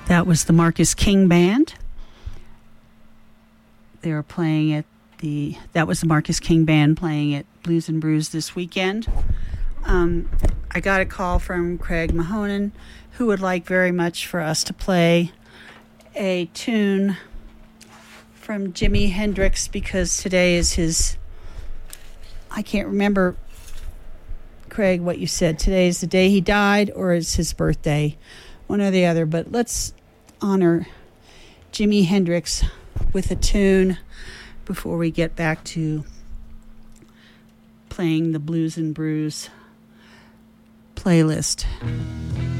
That was the Marcus King Band. They were playing at that was the Marcus King Band playing at Blues and Brews this weekend. I got a call from Craig Mahonen, who would like very much for us to play a tune from Jimi Hendrix, because today is his, I can't remember, Craig, what you said. Today is the day he died, or is his birthday, one or the other. But let's honor Jimi Hendrix with a tune before we get back to playing the Blues and Brews playlist.